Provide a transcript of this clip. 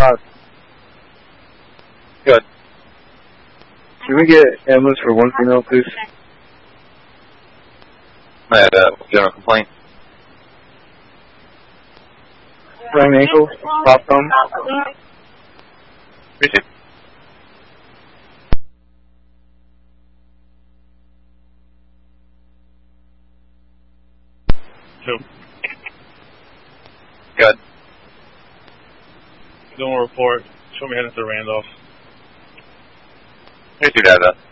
5. Good. Can we get ambulance for 1 female, please? I had a general complaint. Sprained ankle, pop thumb. Appreciate it. Two. Good. Doing a report. Show me heading to Randolph. Here's your data.